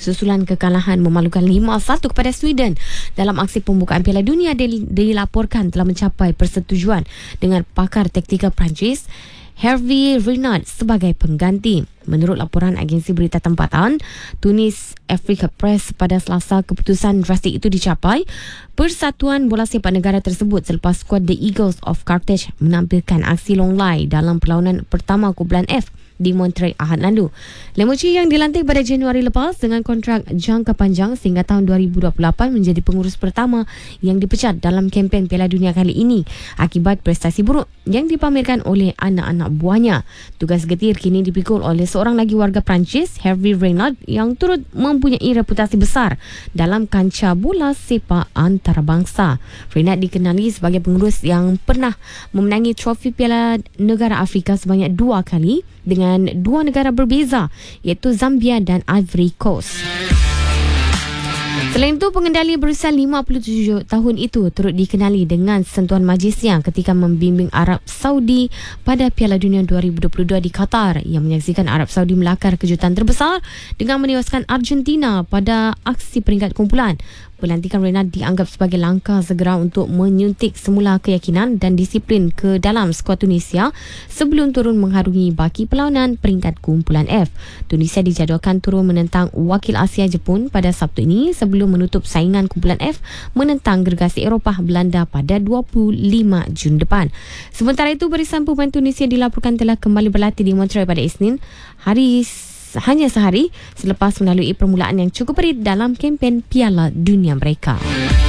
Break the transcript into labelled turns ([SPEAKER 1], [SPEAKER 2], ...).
[SPEAKER 1] susulan kekalahan memalukan 5-1 kepada Sweden dalam aksi pembukaan Piala Dunia. Dilaporkan telah mencapai persetujuan dengan pakar taktikal Perancis Hervé Renard sebagai pengganti. Menurut laporan agensi berita tempatan Tunis Africa Press pada Selasa, keputusan drastik itu dicapai Persatuan Bola Sepak Negara tersebut selepas skuad The Eagles of Carthage menampilkan aksi longlai dalam perlawanan pertama kumpulan F di Montreal Ahad lalu. Lemoci yang dilantik pada Januari lepas dengan kontrak jangka panjang sehingga tahun 2028 menjadi pengurus pertama yang dipecat dalam kempen Piala Dunia kali ini akibat prestasi buruk yang dipamerkan oleh anak-anak buahnya. Tugas getir kini dipikul oleh seorang lagi warga Perancis, Hervé Renard, yang turut mempunyai reputasi besar dalam kancah bola sepak antarabangsa. Renard dikenali sebagai pengurus yang pernah memenangi trofi Piala Negara Afrika sebanyak 2 kali dengan 2 negara berbeza, iaitu Zambia dan Ivory Coast. Selain itu, pengendali berusia 57 tahun itu turut dikenali dengan sentuhan majisnya ketika membimbing Arab Saudi pada Piala Dunia 2022 di Qatar, yang menyaksikan Arab Saudi melakar kejutan terbesar dengan menewaskan Argentina pada aksi peringkat kumpulan. Pelantikan Renard dianggap sebagai langkah segera untuk menyuntik semula keyakinan dan disiplin ke dalam skuad Tunisia sebelum turun mengharungi baki perlawanan peringkat kumpulan F. Tunisia dijadualkan turun menentang wakil Asia Jepun pada Sabtu ini sebelum menutup saingan kumpulan F menentang gergasi Eropah Belanda pada 25 Jun depan. Sementara itu, barisan pemain Tunisia dilaporkan telah kembali berlatih di Montreal pada Isnin, hanya sehari selepas melalui permulaan yang cukup perit dalam kempen Piala Dunia mereka.